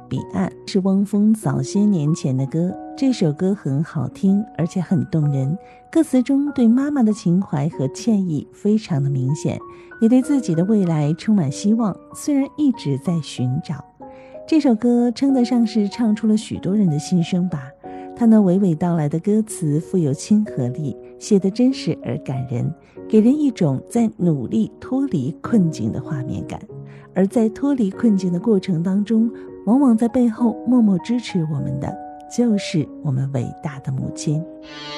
彼岸》，是汪峰早些年前的歌。这首歌很好听，而且很动人，歌词中对妈妈的情怀和歉意非常的明显，也对自己的未来充满希望，虽然一直在寻找。这首歌称得上是唱出了许多人的心声吧。它那娓娓道来的歌词富有亲和力，写得真实而感人，给人一种在努力脱离困境的画面感。而在脱离困境的过程当中，往往在背后默默支持我们的，就是我们伟大的母亲。